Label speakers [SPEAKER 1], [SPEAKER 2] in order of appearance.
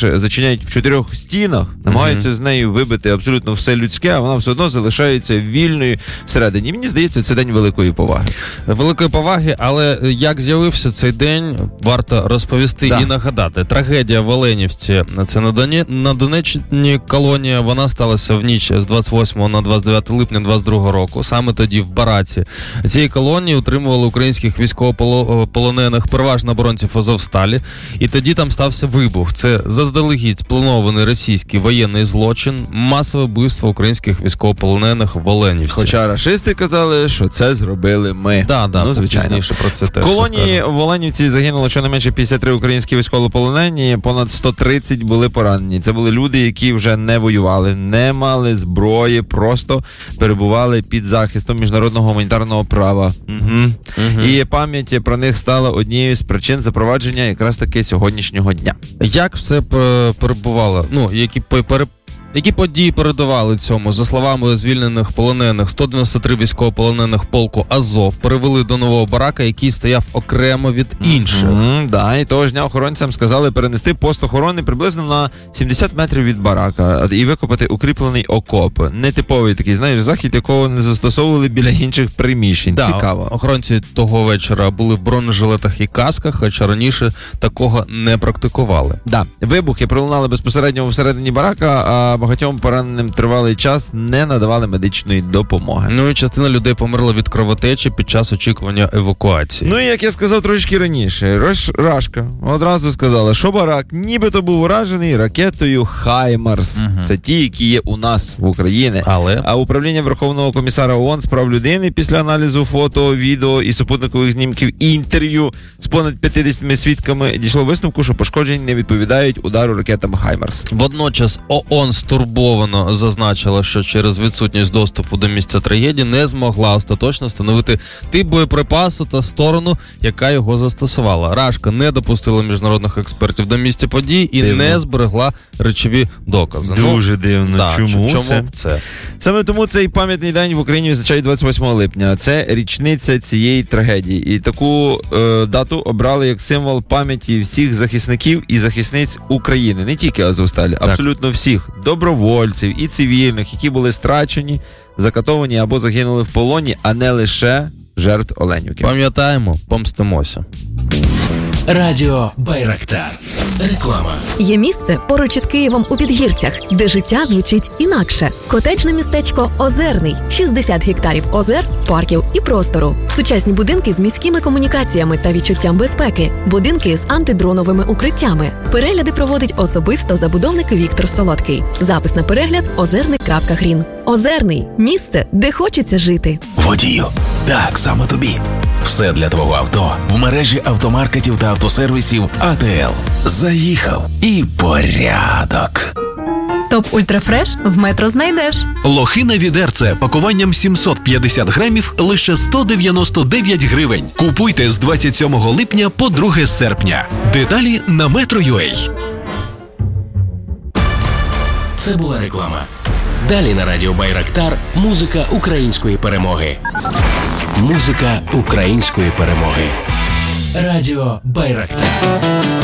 [SPEAKER 1] миш зачиняють в 4 стінах, намагаються з нею вибити абсолютно все людське, а вона все одно залишається вільною всередині. Мені здається, це день великої поваги.
[SPEAKER 2] Великої поваги, але як з'явився цей день, варто розповісти і нагадати. Трагедія в Оленівці, це на Донеччині колонія, вона сталася в ніч з 28 на 29 липня 22 року. Саме тоді в бараці цієї колонії утримували українських військовополонених, переважно оборонців Азовсталі. І тоді там стався вибух. Це заздалегідь спланований російський воєнний злочин, масове вбивство українських військовополонених в Оленівці.
[SPEAKER 1] Хоча рашисти казали, що це зробили ми.
[SPEAKER 2] Звичайно. Про це теж
[SPEAKER 1] в колонії в Оленівці загинуло щонайменше 53 українські військовополонені, понад 130 були поранені. Це були люди, які вже не воювали, не мали зброї, просто перебували під захистом міжнародного гуманітарного права. І пам'ять про них стала однією з причин запровадження якраз таки сьогоднішнього дня.
[SPEAKER 2] Як все перебувало? Які події передували цьому? За словами звільнених полонених, 193 військовополонених полку Азов перевели до нового барака, який стояв окремо від інших.
[SPEAKER 1] І того ж дня охоронцям сказали перенести пост охорони приблизно на 70 метрів від барака і викопати укріплений окоп. Нетиповий такий, захід, якого не застосовували біля інших приміщень. Цікаво.
[SPEAKER 2] Охоронці того вечора були в бронежилетах і касках, хоча раніше такого не практикували.
[SPEAKER 1] Вибухи пролунали безпосередньо всередині барака, а багатьом пораненим тривалий час не надавали медичної допомоги.
[SPEAKER 2] І частина людей померла від кровотечі під час очікування евакуації.
[SPEAKER 1] І як я сказав трошки раніше, Рашка одразу сказала, що барак нібито був уражений ракетою «Хаймарс». Це ті, які є у нас в Україні. А управління Верховного комісара ООН з прав людини після аналізу фото, відео і супутникових знімків і інтерв'ю з понад 50 свідками дійшло висновку, що пошкоджень не відповідають удару ракетам «Хаймарс».
[SPEAKER 2] Водночас ООН стурбовано зазначила, що через відсутність доступу до місця трагедії не змогла остаточно встановити тип боєприпасу та сторону, яка його застосувала. Рашка не допустила міжнародних експертів до місця подій і не зберегла речові докази.
[SPEAKER 1] Дуже дивно. Чому
[SPEAKER 2] це?
[SPEAKER 1] Саме тому цей пам'ятний день в Україні відзначають 28 липня. Це річниця цієї трагедії. І таку дату обрали як символ пам'яті всіх захисників і захисниць України. Не тільки Азовсталі, абсолютно всіх. Добровольців і цивільних, які були страчені, закатовані або загинули в полоні, а не лише жертв Оленівки.
[SPEAKER 2] Пам'ятаємо, помстимося.
[SPEAKER 3] Радіо Байрактар. Реклама.
[SPEAKER 4] Є місце поруч із Києвом у Підгірцях, де життя звучить інакше. Котеджне містечко Озерний. 60 гектарів озер, парків і простору. Сучасні будинки з міськими комунікаціями та відчуттям безпеки. Будинки з антидроновими укриттями. Перегляди проводить особисто забудовник Віктор Солодкий. Запис на перегляд озерний.грін. Озерний. Місце, де хочеться жити.
[SPEAKER 3] Водію. Так, саме тобі. Все для твого авто в мережі автомаркетів та автосервісів АТЛ. Заїхав і порядок.
[SPEAKER 4] Топ Ультрафреш в Метро знайдеш.
[SPEAKER 3] Лохина відерце пакуванням 750 грамів лише 199 гривень. Купуйте з 27 липня по 2 серпня. Деталі на Metro.ua. Це була реклама. Далі на радіо Байрактар музика української перемоги. Музика української перемоги. Радіо Байрактар.